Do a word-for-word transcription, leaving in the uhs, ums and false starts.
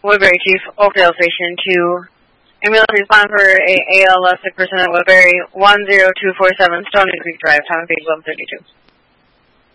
Woodbury Chief, Oakdale Station to ambulance respond for a A L S sick person at Woodbury, one zero two four seven Stony Creek Drive, Thomas Page one thirty-two.